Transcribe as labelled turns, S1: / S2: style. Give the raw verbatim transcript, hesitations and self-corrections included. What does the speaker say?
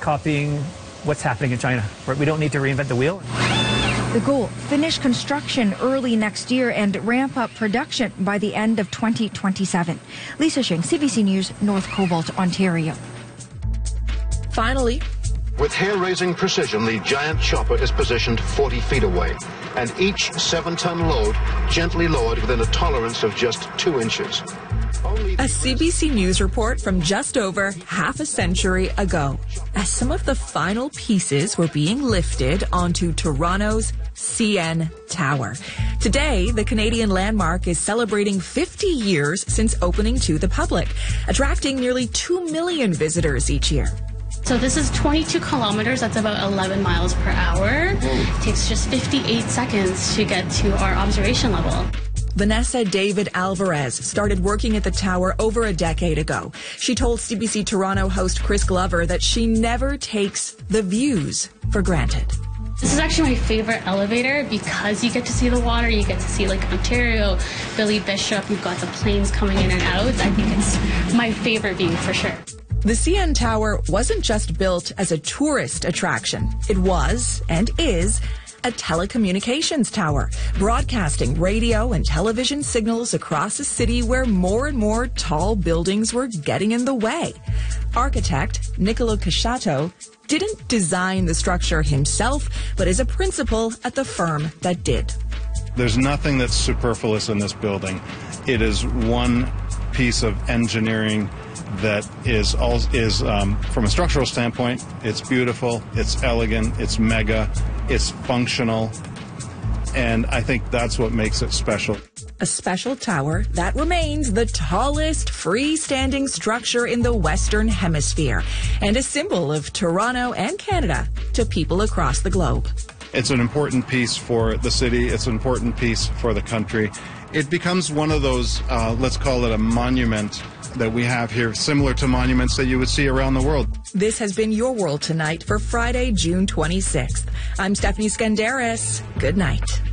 S1: copying what's happening in China. We don't need to reinvent the wheel.
S2: The goal, finish construction early next year and ramp up production by the end of twenty twenty-seven. Lisa Shing, C B C News, North Cobalt, Ontario.
S3: Finally,
S4: with hair-raising precision, the giant chopper is positioned forty feet away, and each seven-ton load gently lowered within a tolerance of just two inches.
S3: A C B C News report from just over half a century ago, as some of the final pieces were being lifted onto Toronto's C N Tower. Today, the Canadian landmark is celebrating fifty years since opening to the public, attracting nearly two million visitors each year.
S5: So this is twenty-two kilometers, that's about eleven miles per hour. It takes just fifty-eight seconds to get to our observation level.
S3: Vanessa David Alvarez started working at the tower over a decade ago. She told C B C Toronto host Chris Glover that she never takes the views for granted.
S5: This is actually my favorite elevator because you get to see the water, you get to see like Ontario, Billy Bishop, you've got the planes coming in and out. I think it's my favorite view for sure.
S3: The C N Tower wasn't just built as a tourist attraction. It was, and is, a telecommunications tower, broadcasting radio and television signals across a city where more and more tall buildings were getting in the way. Architect Niccolo Casciato didn't design the structure himself, but is a principal at the firm that did.
S6: There's nothing that's superfluous in this building. It is one piece of engineering that is, all, is um, from a structural standpoint, it's beautiful, it's elegant, it's mega, it's functional, and I think that's what makes it special.
S3: A special tower that remains the tallest freestanding structure in the Western Hemisphere and a symbol of Toronto and Canada to people across the globe.
S6: It's an important piece for the city, it's an important piece for the country. It becomes one of those, uh, let's call it a monument that we have here, similar to monuments that you would see around the world.
S3: This has been Your World Tonight for Friday, June twenty-sixth. I'm Stephanie Skandaris. Good night.